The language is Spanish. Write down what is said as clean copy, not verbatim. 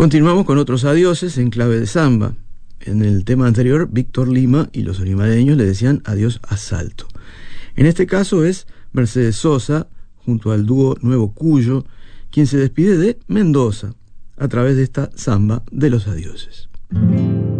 Continuamos con otros adioses en clave de samba. En el tema anterior, Víctor Lima y los olimareños le decían adiós a Salto. En este caso es Mercedes Sosa, junto al dúo Nuevo Cuyo, quien se despide de Mendoza a través de esta samba de los adioses.